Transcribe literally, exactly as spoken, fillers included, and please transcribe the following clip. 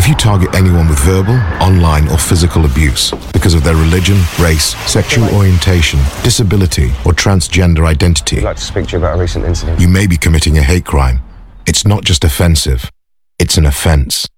If you target anyone with verbal, online, or physical abuse because of their religion, race, sexual orientation, disability, or transgender identity, I'd like to speak to you about a recent incident. you may be committing a hate crime. It's not just offensive, it's an offense.